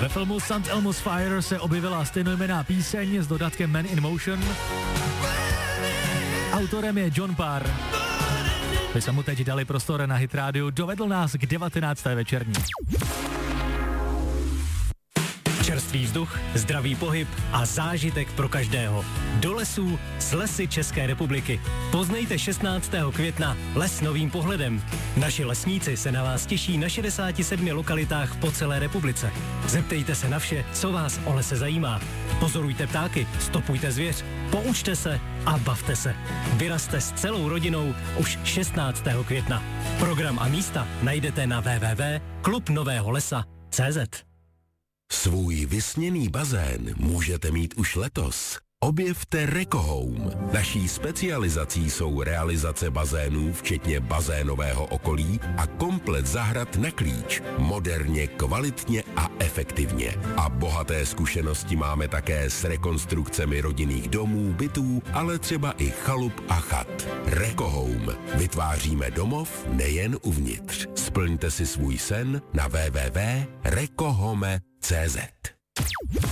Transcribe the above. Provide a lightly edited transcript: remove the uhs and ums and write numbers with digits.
Ve filmu St. Elmo's Fire se objevila stejnojmenná píseň s dodatkem Man in Motion. Autorem je John Parr. Vy se mu teď dali prostor na Hit Radio, dovedl nás k 19. večerní. Čerstvý vzduch, zdravý pohyb a zážitek pro každého. Do lesů s Lesy České republiky. Poznejte 16. května les novým pohledem. Naši lesníci se na vás těší na 67 lokalitách po celé republice. Zeptejte se na vše, co vás o lese zajímá. Pozorujte ptáky, stopujte zvěř, poučte se a bavte se. Vyrazte s celou rodinou už 16. května. Program a místa najdete na www.klubnoveholesa.cz. Svůj vysněný bazén můžete mít už letos. Objevte Rekohome. Naší specializací jsou realizace bazénů, včetně bazénového okolí a komplet zahrad na klíč. Moderně, kvalitně a efektivně. A bohaté zkušenosti máme také s rekonstrukcemi rodinných domů, bytů, ale třeba i chalup a chat. Rekohome. Vytváříme domov nejen uvnitř. Splňte si svůj sen na www.rekohome.cz.